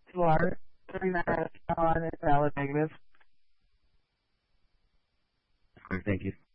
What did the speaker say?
You are. 39 Carolina is valid negative. All right, thank you.